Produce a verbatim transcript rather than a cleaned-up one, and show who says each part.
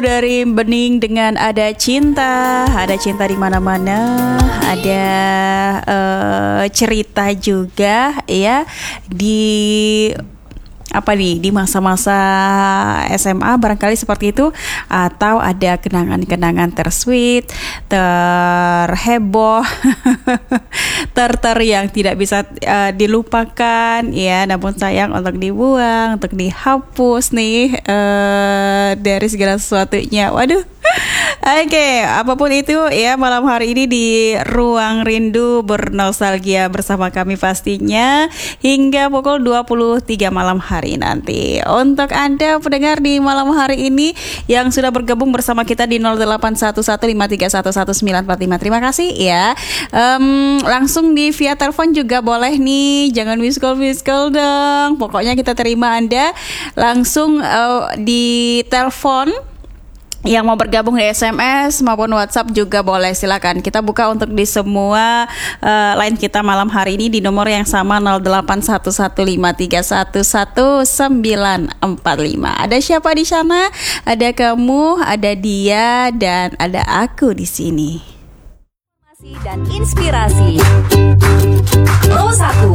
Speaker 1: Dari bening dengan ada cinta, ada cinta di mana-mana, ada uh, cerita juga ya di apa nih di masa-masa S M A barangkali seperti itu, atau ada kenangan-kenangan tersweet, terheboh, ter-ter yang tidak bisa uh, dilupakan ya, namun sayang untuk dibuang, untuk dihapus nih uh, dari segala sesuatunya. Waduh. Oke, okay, apapun itu ya, malam hari ini di Ruang Rindu bernostalgia bersama kami pastinya hingga pukul dua puluh tiga malam hari nanti. Untuk Anda pendengar di malam hari ini yang sudah bergabung bersama kita di nol delapan satu satu lima tiga satu satu sembilan empat lima, terima kasih ya. Um, langsung di via telepon juga boleh nih, jangan miss call miss call dong. Pokoknya kita terima Anda langsung uh, di telepon. Yang mau bergabung di S M S maupun WhatsApp juga boleh, silakan. Kita buka untuk di semua uh, line kita malam hari ini di nomor yang sama nol delapan satu satu lima tiga satu satu sembilan empat lima. Ada siapa di sana? Ada kamu, ada dia, dan ada aku di sini.
Speaker 2: Dan inspirasi. Pro satu.